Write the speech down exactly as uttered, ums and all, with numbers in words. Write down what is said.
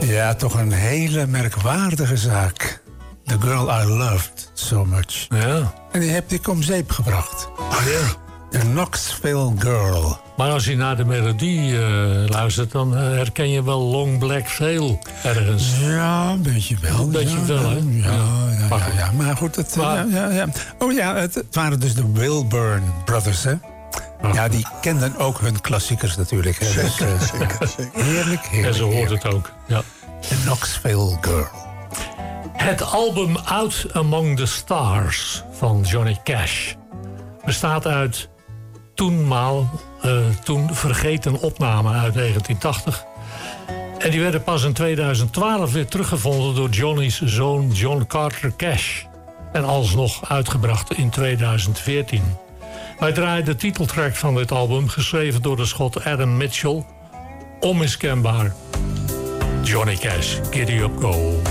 Ja, toch een hele merkwaardige zaak. The Girl I Loved So Much. Ja. En die heb ik om zeep gebracht. Oh ja. The Knoxville Girl. Maar als je naar de melodie uh, luistert, dan uh, herken je wel Long Black Veil ergens. Ja, een beetje wel. Een beetje ja, wel, hè? Ja, ja, ja, maar, ja, ja. maar goed. Het, maar, ja, ja, ja. Oh ja, het, het waren dus de Wilburn Brothers, hè? Ach, ja, die kenden ook hun klassiekers natuurlijk. Hè? Zeker, zeker, zeker. Heerlijk, heerlijk. En zo hoort heerlijk. het ook, ja. The Knoxville Girl. Het album Out Among the Stars van Johnny Cash bestaat uit toenmaal, uh, toen vergeten opnamen uit negentien tachtig. En die werden pas in tweeduizend twaalf weer teruggevonden door Johnny's zoon John Carter Cash. En alsnog uitgebracht in tweeduizend veertien. Wij draaien de titeltrack van dit album, geschreven door de Schot Adam Mitchell. Onmiskenbaar. Johnny Cash, Giddy Up Go.